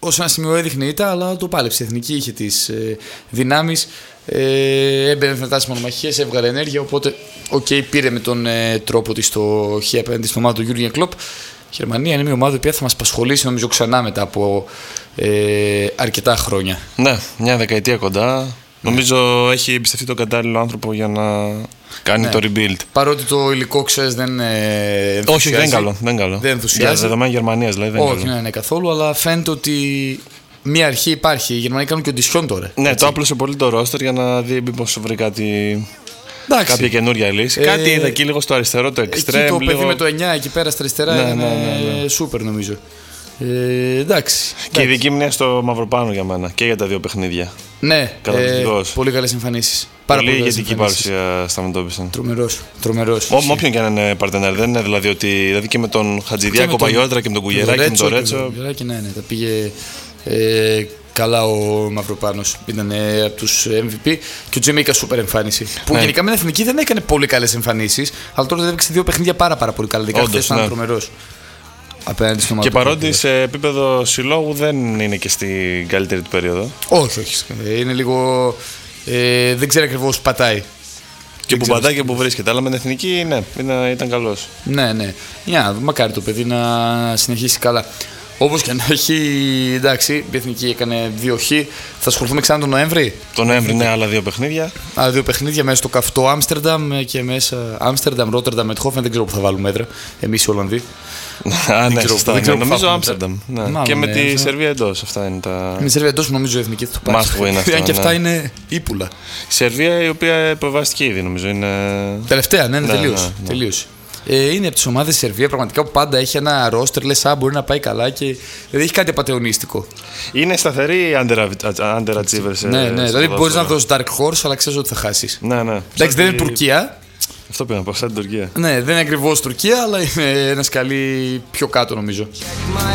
ως ένα σημείο έδειχνε ήττα, αλλά το πάλεψε. Η εθνική είχε τις δυνάμεις, έμπαινε μετά στις μονομαχίες, έβγαλε ενέργεια. Οπότε, πήρε με τον τρόπο της το χ απέναντι στην ομάδα του Γιούργεν Κλοπ. Η Γερμανία είναι μια ομάδα που θα μας απασχολήσει νομίζω ξανά μετά από αρκετά χρόνια. Ναι, μια δεκαετία κοντά. Νομίζω έχει εμπιστευτεί τον κατάλληλο άνθρωπο για να κάνει το rebuild. Παρότι το υλικό, ξέρεις, δεν ενθουσιάζει. Όχι, δεν είναι καλό. Δεν ενθουσιάζει. Για δεδομένα Γερμανίας, δηλαδή. Όχι, ναι, καθόλου, αλλά φαίνεται ότι μια αρχή υπάρχει. Οι Γερμανοί κάνουν και οντισιόν τώρα. Ναι, έτσι. Το άπλωσε πολύ το roster για να δει μήπως βρει κάποια καινούρια λύση. Κάτι είδα εκεί λίγο στο αριστερό, το εξτρέμ. Εκεί το παιδί με το 9 εκεί πέρα στα αριστερά είναι σούπερ νομίζω. Εντάξει. Και η δική μνήμα στο μαυροπάνο για μένα και για τα δύο παιχνίδια. Ναι, πολύ καλές εμφανίσεις. Πολύ ηγετική παρουσία σταματώπησαν. Τρομερός. Όποιον και αν είναι παρτενέρ, δεν είναι δηλαδή ότι. Δηλαδή και με τον Χατζηδιάκο Παγιώτρα και με τον Κουγεράκη και με τον Ρέτσο. Ναι, τα πήγε καλά ο Μαυροπάνος. Ήταν από τους MVP και ο Τζεμίκα σούπερ εμφάνιση. Που γενικά με την εθνική δεν έκανε πολύ καλές εμφανίσεις, αλλά τώρα έδειξε δύο παιχνίδια πάρα πολύ καλά. Δηλαδή ήταν τρομερός. Και παρότι σε επίπεδο συλλόγου δεν είναι και στην καλύτερη του περίοδο. Όχι. Είναι λίγο. Δεν ξέρει ακριβώς που πατάει. Και που πατάει και που βρίσκεται. Αλλά με την εθνική, ναι, ήταν καλός. Ναι. Μακάρι το παιδί να συνεχίσει καλά. Όπως και να έχει, εντάξει, η εθνική έκανε 2 χ. Θα ασχοληθούμε ξανά τον Νοέμβρη. Τον Νοέμβρη, ναι, άλλα 2 παιχνίδια. Άλλα 2 παιχνίδια μέσα στο καυτό Άμστερνταμ και μέσα. Άμστερνταμ, Ρότερνταμ, Μετχόφεν. Δεν ξέρω που θα βάλουμε έδρα. Εμείς οι Ολλανδοί. Ναι, σωστά. Νομίζω Άμστερνταμ. Και με τη Σερβία εντός. Αυτά είναι τα. Με τη Σερβία εντός νομίζω η εθνική θα το πάρει. Αν και αυτά είναι ύπουλα. Η Σερβία η οποία προβάστηκε ήδη νομίζω. Τελευταία, ναι, τελείωσε. Είναι από τις ομάδες της Σερβία πραγματικά που πάντα έχει ένα ρόστερ, λες μπορεί να πάει καλά και δεν έχει κάτι απατεωνίστικο. Είναι σταθερή underachievers. Ναι, δηλαδή μπορείς να δώσεις dark horse αλλά ξέρεις ότι θα χάσεις. Ναι. Εντάξει, δεν είναι Τουρκία. Αυτό πήγα να πω, σαν την Τουρκία. Ναι, δεν είναι ακριβώς Τουρκία, αλλά είναι ένα σκαλί πιο κάτω νομίζω.